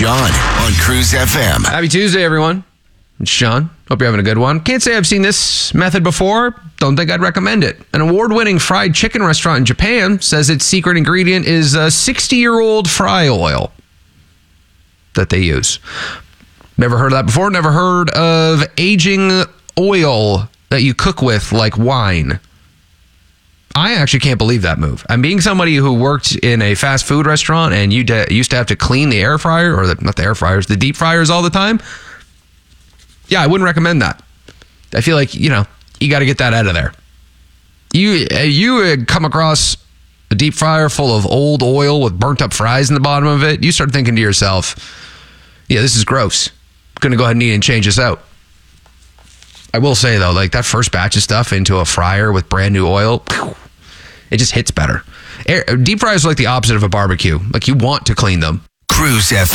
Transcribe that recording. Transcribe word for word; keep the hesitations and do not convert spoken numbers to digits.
Sean on Cruise F M. Happy Tuesday, everyone. It's Sean. Hope you're having a good one. Can't say I've seen this method before. Don't think I'd recommend it. An award-winning fried chicken restaurant in Japan says its secret ingredient is a sixty-year-old fry oil that they use. Never heard of that before. Never heard of aging oil that you cook with like wine. I actually can't believe that move. I'm being somebody who worked in a fast food restaurant and you de- used to have to clean the air fryer, or the, not the air fryers, the deep fryers all the time. Yeah, I wouldn't recommend that. I feel like, you know, you got to get that out of there. You you come across a deep fryer full of old oil with burnt up fries in the bottom of it, you start thinking to yourself, yeah, this is gross. I'm going to go ahead and eat and change this out. I will say, though, like that first batch of stuff into a fryer with brand new oil, it just hits better. Air, deep fryers are like the opposite of a barbecue. Like you want to clean them. Cruise F M.